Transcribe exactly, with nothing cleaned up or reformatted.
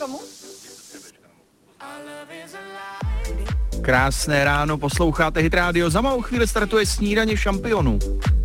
tomu? Krásné ráno, posloucháte Hit Radio, za malou chvíli startuje snídaně šampionů.